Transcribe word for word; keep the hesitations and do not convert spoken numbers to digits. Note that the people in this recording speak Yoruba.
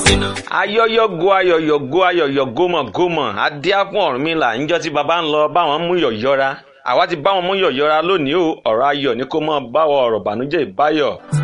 sínú. ayọyọgo ayọyọgo ayọyọ gómọgómọ adíápọn Ọ̀rúnmìlà ńjọ́ tí baba ń lọ báwọn mú yọ̀yọ́ra àwa ti báwọn mú yọ̀yọ́ra lónìí o ọ̀rọ̀ ayọ̀ ni kó mọ́ báwọ ọ̀rọ̀ bànújẹ́ ìbáyọ̀.